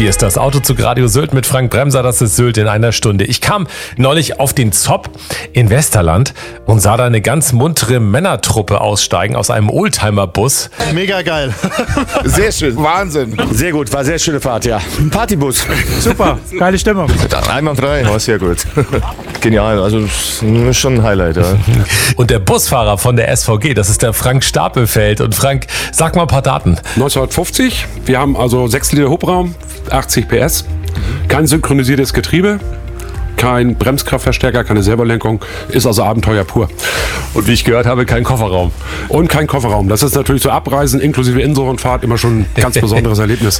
Hier ist das Autozug Radio Sylt mit Frank Bremser, das ist Sylt in einer Stunde. Ich kam neulich auf den Zopp in Westerland und sah da eine ganz muntere Männertruppe aussteigen aus einem Oldtimer-Bus. Mega geil. Sehr schön, Wahnsinn. Sehr gut, war sehr schöne Fahrt, ja. Ein Partybus. Super, geile Stimmung. Einwandfrei. War sehr gut. Genial, also schon ein Highlight, ja. Und der Busfahrer von der SVG, das ist der Frank Stapelfeld. Und Frank, sag mal ein paar Daten. 1950, wir haben also 6 Liter Hubraum, 80 PS, kein synchronisiertes Getriebe, kein Bremskraftverstärker, keine Servolenkung, ist also Abenteuer pur. Und wie ich gehört habe, kein Kofferraum. Und kein Kofferraum. Das ist natürlich so Abreisen inklusive Inselrundfahrt immer schon ein ganz besonderes Erlebnis.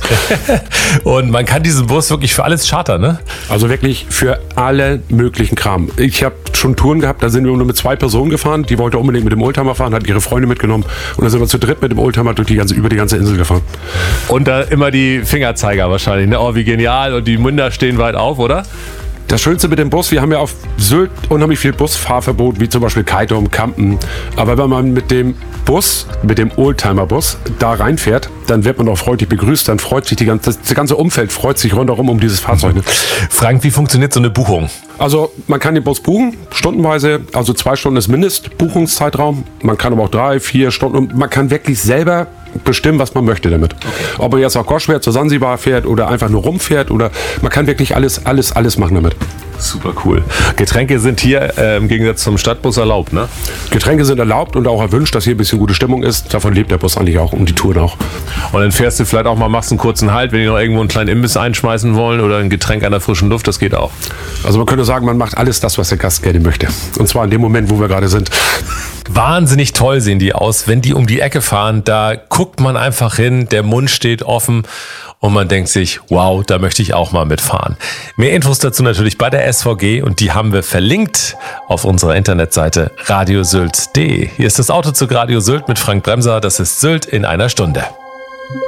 Und man kann diesen Bus wirklich für alles chartern, ne? Also wirklich für alle möglichen Kram. Ich habe schon Touren gehabt, da sind wir nur mit 2 Personen gefahren. Die wollte unbedingt mit dem Oldtimer fahren, hat ihre Freunde mitgenommen. Und dann sind wir zu dritt mit dem Oldtimer über die ganze Insel gefahren. Und da immer die Fingerzeiger wahrscheinlich, ne? Oh, wie genial. Und die Münder stehen weit auf, oder? Das Schönste mit dem Bus, wir haben ja auf Sylt unheimlich viel Busfahrverbot, wie zum Beispiel Kaitum, Kampen. Aber wenn man mit dem Bus, mit dem Oldtimer-Bus da reinfährt, dann wird man auch freundlich begrüßt, dann freut sich das ganze Umfeld freut sich rundherum um dieses Fahrzeug. Frank, wie funktioniert so eine Buchung? Also man kann den Bus buchen, stundenweise, also 2 Stunden ist Mindestbuchungszeitraum. Man kann aber auch 3, 4 Stunden und man kann wirklich selber bestimmen, was man möchte damit. Okay. Ob man jetzt nach Goschwert zur Sansibar fährt oder einfach nur rumfährt oder man kann wirklich alles machen damit. Super cool. Getränke sind hier im Gegensatz zum Stadtbus erlaubt, ne? Getränke sind erlaubt und auch erwünscht, dass hier ein bisschen gute Stimmung ist. Davon lebt der Bus eigentlich auch und die Tour auch. Und dann fährst du vielleicht auch mal, machst einen kurzen Halt, wenn die noch irgendwo einen kleinen Imbiss einschmeißen wollen oder ein Getränk an der frischen Luft, das geht auch. Also man könnte sagen, man macht alles das, was der Gast gerne möchte. Und zwar in dem Moment, wo wir gerade sind. Wahnsinnig toll sehen die aus. Wenn die um die Ecke fahren, da guckt man einfach hin, der Mund steht offen und man denkt sich, wow, da möchte ich auch mal mitfahren. Mehr Infos dazu natürlich bei der SVG und die haben wir verlinkt auf unserer Internetseite radiosylt.de. Hier ist das Autozug Radio Sylt mit Frank Bremser, das ist Sylt in einer Stunde.